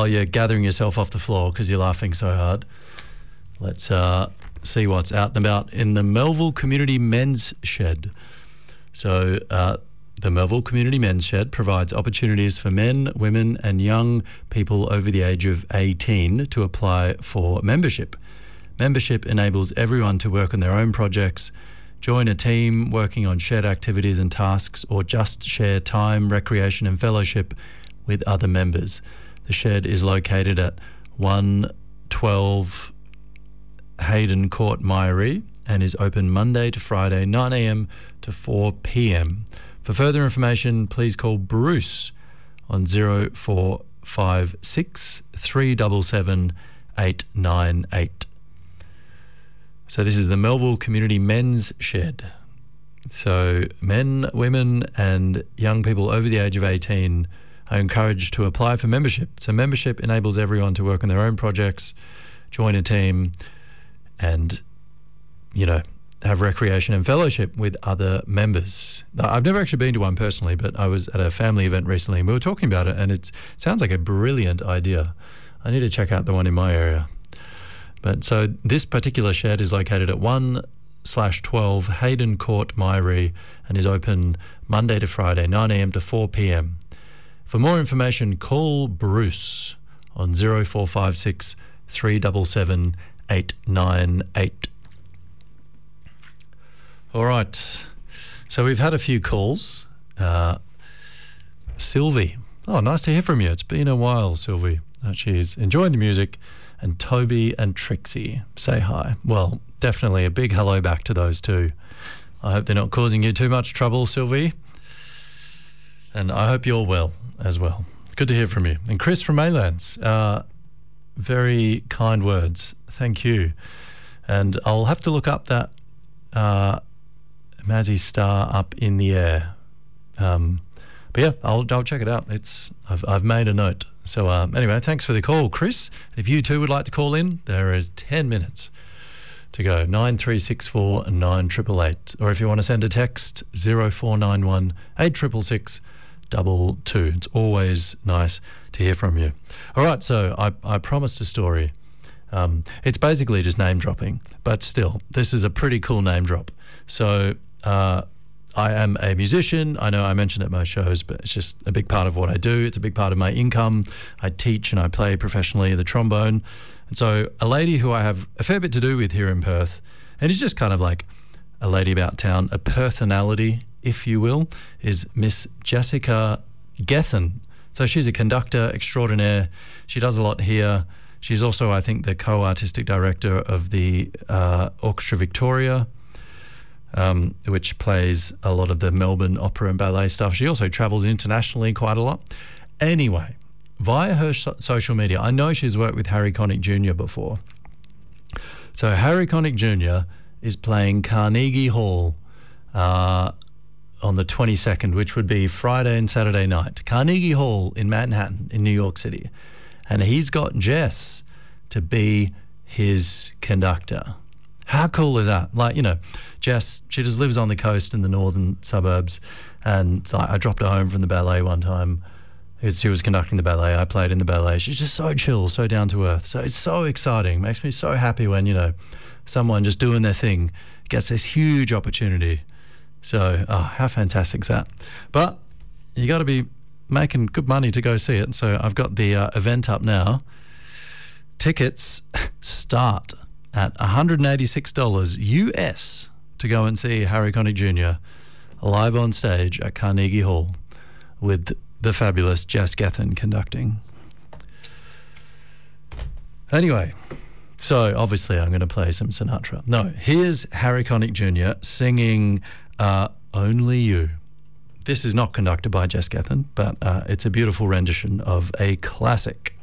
while you're gathering yourself off the floor because you're laughing so hard, let's see what's out and about in the Melville Community Men's Shed. So the Melville Community Men's Shed provides opportunities for men, women and young people over the age of 18 to apply for membership. Membership enables everyone to work on their own projects, join a team working on shared activities and tasks, or just share time, recreation and fellowship with other members. The shed is located at 112 Hayden Court, Mairie, and is open Monday to Friday, 9 a.m. to 4 p.m. For further information, please call Bruce on 0456 377 898. So this is the Melville Community Men's Shed. So men, women and young people over the age of 18 are encouraged to apply for membership. So membership enables everyone to work on their own projects, join a team and, have recreation and fellowship with other members. I've never actually been to one personally, but I was at a family event recently and we were talking about it, and it sounds like a brilliant idea. I need to check out the one in my area. But so this particular shed is located at 1/12 Hayden Court, Mairie, and is open Monday to Friday, 9 a.m. to 4 p.m. For more information, call Bruce on 0456 377 898. All right, so we've had a few calls. Sylvie, nice to hear from you. It's been a while, Sylvie. She's enjoying the music. And Toby and Trixie, say hi. Well, definitely a big hello back to those two. I hope they're not causing you too much trouble, Sylvie. And I hope you're well as well. Good to hear from you. And Chris from Maylands, very kind words. Thank you. And I'll have to look up that Mazzy Star Up in the Air. But yeah, I'll check it out. I've made a note. So anyway, thanks for the call, Chris. If you too would like to call in, there is 10 minutes to go. 9364 9888. Or if you want to send a text, 0491 866 22. It's always nice to hear from you. All right, so I promised a story. It's basically just name dropping, but still, this is a pretty cool name drop. So I am a musician. I know I mention it at my shows, but it's just a big part of what I do. It's a big part of my income. I teach and I play professionally the trombone. And so a lady who I have a fair bit to do with here in Perth, and is just kind of like a lady about town, a personality, if you will, is Miss Jessica Gethin. So she's a conductor extraordinaire. She does a lot here. She's also, I think, the co-artistic director of the Orchestra Victoria, which plays a lot of the Melbourne opera and ballet stuff. She also travels internationally quite a lot. Anyway, via her social media, I know she's worked with Harry Connick Jr. before. So Harry Connick Jr. is playing Carnegie Hall on the 22nd, which would be Friday and Saturday night. Carnegie Hall in Manhattan in New York City. And he's got Jess to be his conductor. How cool is that? Jess, she just lives on the coast in the northern suburbs, and I dropped her home from the ballet one time. She was conducting the ballet. I played in the ballet. She's just so chill, so down to earth. So it's so exciting. Makes me so happy when, someone just doing their thing gets this huge opportunity. So, how fantastic is that? But you got to be making good money to go see it. So I've got the event up now. Tickets start at $186 US to go and see Harry Connick Jr. live on stage at Carnegie Hall with the fabulous Jess Gethin conducting. Anyway, so obviously I'm going to play some Sinatra. No, here's Harry Connick Jr. singing Only You. This is not conducted by Jess Gethin, but it's a beautiful rendition of a classic.